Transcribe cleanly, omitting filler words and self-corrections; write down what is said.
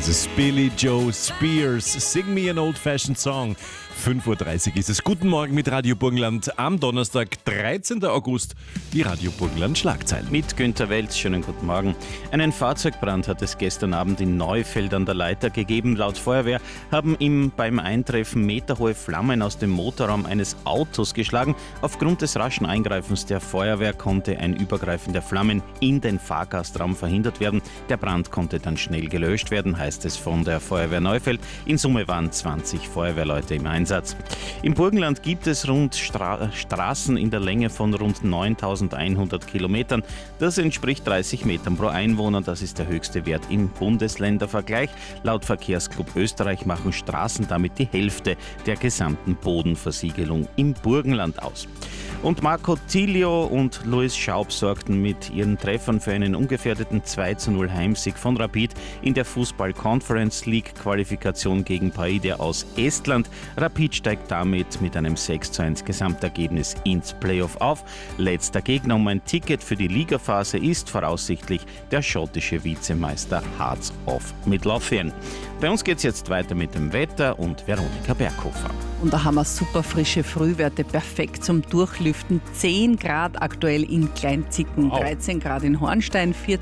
Das ist Billy Joe Spears. Sing me an old-fashioned song. 5:30 Uhr ist es. Guten Morgen mit Radio Burgenland am Donnerstag, 13. August. Die Radio Burgenland Schlagzeilen. Mit Günther Welz, schönen guten Morgen. Einen Fahrzeugbrand hat es gestern Abend in Neufeld an der Leiter gegeben. Laut Feuerwehr haben ihm beim Eintreffen meterhohe Flammen aus dem Motorraum eines Autos geschlagen. Aufgrund des raschen Eingreifens der Feuerwehr konnte ein Übergreifen der Flammen in den Fahrgastraum verhindert werden. Der Brand konnte dann schnell gelöscht werden, heißt es von der Feuerwehr Neufeld. In Summe waren 20 Feuerwehrleute im Einsatz. Im Burgenland gibt es rund Straßen in der Länge von rund 9.100 Kilometern. Das entspricht 30 Metern pro Einwohner. Das ist der höchste Wert im Bundesländervergleich. Laut Verkehrsclub Österreich machen Straßen damit die Hälfte der gesamten Bodenversiegelung im Burgenland aus. Und Marco Tilio und Louis Schaub sorgten mit ihren Treffern für einen ungefährdeten 2:0 Heimsieg von Rapid in der Fußball-Conference League-Qualifikation gegen Paide aus Estland. Rapid steigt damit mit einem 6:1 Gesamtergebnis ins Playoff auf. Letzter Gegner um ein Ticket für die Ligaphase ist voraussichtlich der schottische Vizemeister Hearts of Midlothian. Bei uns geht es jetzt weiter mit dem Wetter und Veronika Berghofer. Und da haben wir super frische Frühwerte, perfekt zum Durchlüften. 10 Grad aktuell in Kleinzicken, 13 Grad in Hornstein, 14